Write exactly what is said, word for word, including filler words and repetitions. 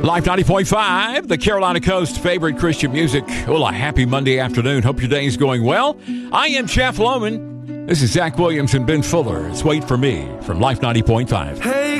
Life ninety point five, the Carolina Coast favorite Christian music. Well, a happy Monday afternoon. Hope your day is going well. I am Jeff Loman. This is Zach Williams and Ben Fuller. It's Wait For Me from Life ninety point five. Hey.